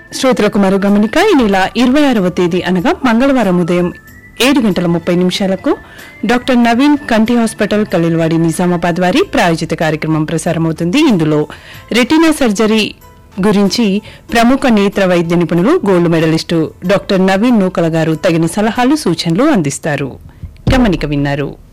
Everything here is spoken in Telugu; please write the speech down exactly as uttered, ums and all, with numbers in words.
శ్రోతలకు మరో గమనిక. ఈ నెల ఇరవై ఆరవ తేదీ అనగా మంగళవారం ఉదయం ఏడు గంటల ముప్పై నిమిషాలకు డాక్టర్ నవీన్ కంటి హాస్పిటల్ కలీల్వాడి నిజామాబాద్ వారి ప్రాయోజిత కార్యక్రమం ప్రసారమవుతుంది. ఇందులో రెటీనా సర్జరీ గురించి ప్రముఖ నేత్ర వైద్య నిపుణులు గోల్డ్ మెడలిస్టు డాక్టర్ నవీన్ నూకల గారు తగిన సలహాలు సూచనలు అందిస్తారు. గమనిక విన్నారు.